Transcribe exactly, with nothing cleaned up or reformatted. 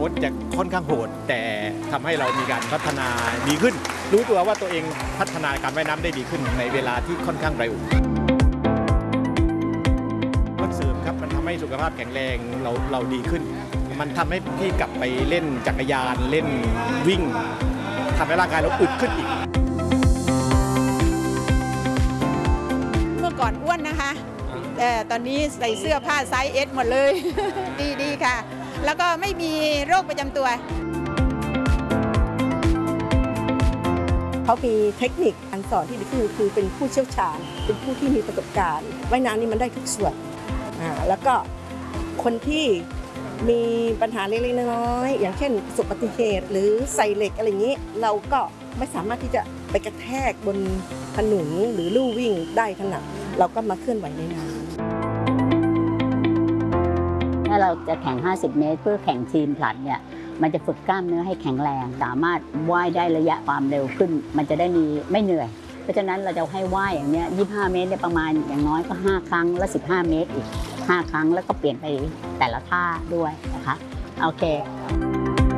ชจะค่อนข้างโหดแต่ทำให้เรามีการพัฒนาดีขึ้นรู้ตัวว่าตัวเองพัฒนาการว่ายน้ำได้ดีขึ้นในเวลาที่ค่อนข้างเร็วมันเสริมครับมันทำให้สุขภาพแข็งแรงเราเราดีขึ้นมันทำให้พี่กลับไปเล่นจักรยานเล่นวิ่งทำให้ร่างกายเราอึดขึ้นอีกเมื่อก่อนอ้วนนะคะแต่ตอนนี้ใส่เสื้อผ้าไซส์เอสหมดเลย ดีดีค่ะแล้วก็ไม่มีโรคประจำตัวเขามีเทคนิคการสอนที่ดีคือคือเป็นผู้เชี่ยวชาญเป็นผู้ที่มีประสบการณ์ว่ายน้ำนี่มันได้ทุกส่วนอ่าแล้วก็คนที่มีปัญหาเล็กๆน้อยๆอย่างเช่นประสบอุบัติเหตุหรือใส่เหล็กอะไรอย่างนี้เราก็ไม่สามารถที่จะไปกระแทกบนถนนหรือลู่วิ่งได้ถนัดเราก็มาเคลื่อนไหวในน้ำถ้าเราจะแข่งห้าสิบเมตรเพื่อแข่งทีมผลัดเนี่ยมันจะฝึกกล้ามเนื้อให้แข็งแรงสามารถว่ายได้ระยะความเร็วขึ้นมันจะได้มีไม่เหนื่อยเพราะฉะนั้นเราจะให้ว่ายอย่างเนี้ยยี่สิบห้าเมตรได้ประมาณอย่างน้อยก็ห้าครั้งและสิบห้าเมตรอีกห้าครั้งแล้วก็เปลี่ยนไปแต่ละท่าด้วยนะคะโอเค